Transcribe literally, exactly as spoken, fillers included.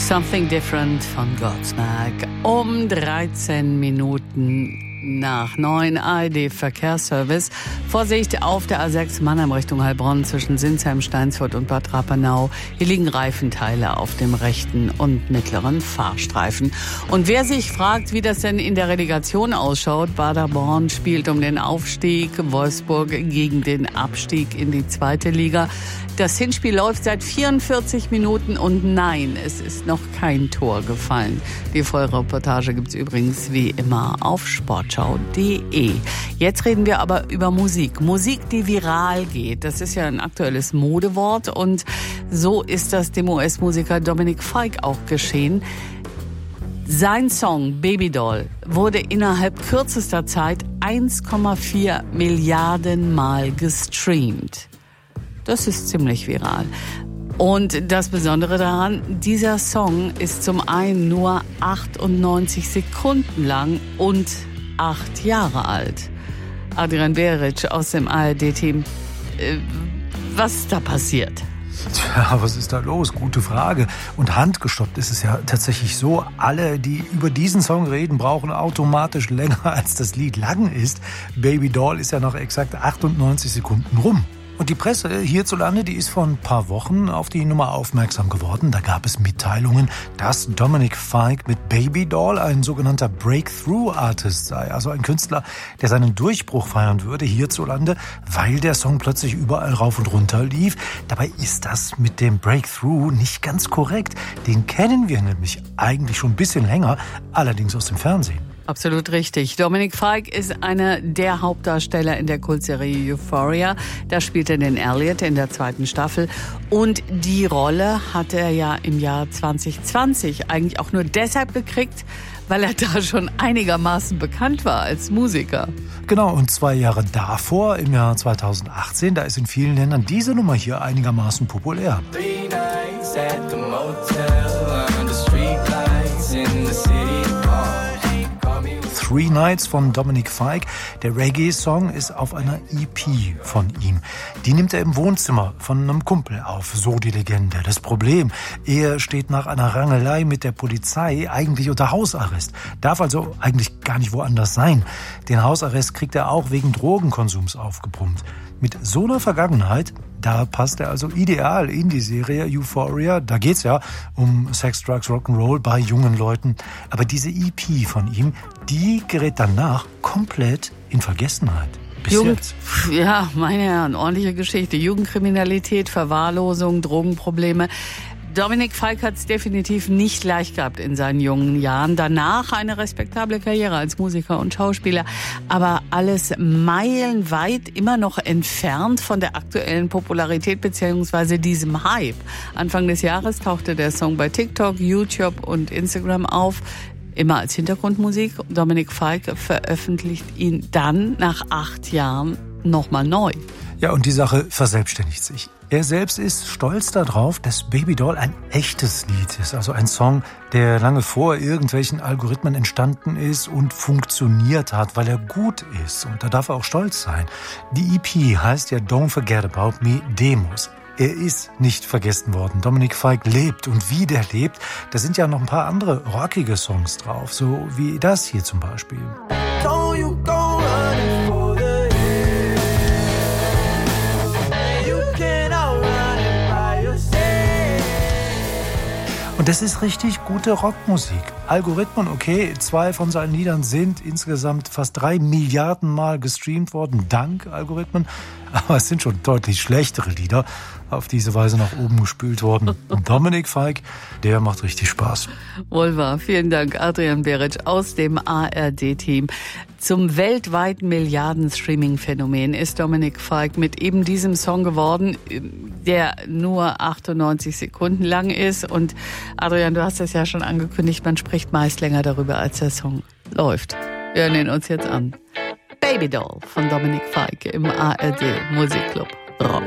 Something Different von Godsmack. Um dreizehn Minuten nach neun, A R D Verkehrsservice. Vorsicht auf der A sechs Mannheim Richtung Heilbronn zwischen Sinsheim, Steinsfurt und Bad Rappenau. Hier liegen Reifenteile auf dem rechten und mittleren Fahrstreifen. Und wer sich fragt, wie das denn in der Relegation ausschaut, Paderborn spielt um den Aufstieg, Wolfsburg gegen den Abstieg in die zweite Liga. Das Hinspiel läuft seit vierundvierzig Minuten und nein, es ist noch kein Tor gefallen. Die volle Reportage gibt's übrigens wie immer auf sportschau punkt de. Jetzt reden wir aber über Musik. Musik, die viral geht. Das ist ja ein aktuelles Modewort und so ist das dem U S-Musiker Dominic Fike auch geschehen. Sein Song Baby Doll wurde innerhalb kürzester Zeit eins Komma vier Milliarden Mal gestreamt. Das ist ziemlich viral. Und das Besondere daran, dieser Song ist zum einen nur achtundneunzig Sekunden lang und acht Jahre alt. Adrian Beric aus dem A R D-Team. Äh, was ist da passiert? Tja, was ist da los? Gute Frage. Und handgestoppt ist es ja tatsächlich so, alle, die über diesen Song reden, brauchen automatisch länger, als das Lied lang ist. Baby Doll ist ja noch exakt achtundneunzig Sekunden rum. Und die Presse hierzulande, die ist vor ein paar Wochen auf die Nummer aufmerksam geworden. Da gab es Mitteilungen, dass Dominic Fike mit Baby Doll ein sogenannter Breakthrough-Artist sei. Also ein Künstler, der seinen Durchbruch feiern würde hierzulande, weil der Song plötzlich überall rauf und runter lief. Dabei ist das mit dem Breakthrough nicht ganz korrekt. Den kennen wir nämlich eigentlich schon ein bisschen länger, allerdings aus dem Fernsehen. Absolut richtig. Dominic Fike ist einer der Hauptdarsteller in der Kultserie Euphoria. Da spielt er den Elliot in der zweiten Staffel. Und die Rolle hat er ja im Jahr zwanzig zwanzig eigentlich auch nur deshalb gekriegt, weil er da schon einigermaßen bekannt war als Musiker. Genau, und zwei Jahre davor, im Jahr zweitausendachtzehn, da ist in vielen Ländern diese Nummer hier einigermaßen populär. Three nights at the motel, under street lights in the city. Three Nights von Dominic Fike. Der Reggae-Song ist auf einer E P von ihm. Die nimmt er im Wohnzimmer von einem Kumpel auf, so die Legende. Das Problem, er steht nach einer Rangelei mit der Polizei eigentlich unter Hausarrest. Darf also eigentlich gar nicht woanders sein. Den Hausarrest kriegt er auch wegen Drogenkonsums aufgebrummt. Mit so einer Vergangenheit, da passt er also ideal in die Serie Euphoria. Da geht's ja um Sex, Drugs, Rock'n'Roll bei jungen Leuten. Aber diese E P von ihm, die gerät danach komplett in Vergessenheit. Bis Jugend, jetzt. Ja, meine Herren, ordentliche Geschichte. Jugendkriminalität, Verwahrlosung, Drogenprobleme. Dominic Fike hat es definitiv nicht leicht gehabt in seinen jungen Jahren. Danach eine respektable Karriere als Musiker und Schauspieler. Aber alles meilenweit immer noch entfernt von der aktuellen Popularität bzw. diesem Hype. Anfang des Jahres tauchte der Song bei TikTok, YouTube und Instagram auf. Immer als Hintergrundmusik. Dominic Fike veröffentlicht ihn dann nach acht Jahren nochmal neu. Ja, und die Sache verselbstständigt sich. Er selbst ist stolz darauf, dass Baby Doll ein echtes Lied ist. Also ein Song, der lange vor irgendwelchen Algorithmen entstanden ist und funktioniert hat, weil er gut ist. Und da darf er auch stolz sein. Die E P heißt ja Don't Forget About Me Demos. Er ist nicht vergessen worden. Dominic Fike lebt. Und wie der lebt, da sind ja noch ein paar andere rockige Songs drauf. So wie das hier zum Beispiel. Don't you go running for the Und das ist richtig gute Rockmusik. Algorithmen, okay, zwei von seinen Liedern sind insgesamt fast drei Milliarden Mal gestreamt worden, dank Algorithmen. Aber es sind schon deutlich schlechtere Lieder auf diese Weise nach oben gespült worden. Und Dominic Fike, der macht richtig Spaß. Wohl wahr. Vielen Dank, Adrian Beric aus dem A R D-Team. Zum weltweiten Milliarden-Streaming-Phänomen ist Dominic Fike mit eben diesem Song geworden, der nur achtundneunzig Sekunden lang ist. Und Adrian, du hast es ja schon angekündigt, man spricht meist länger darüber, als der Song läuft. Wir hören ihn uns jetzt an. Baby Doll von Dominic Fike im A R D Musikclub Rock.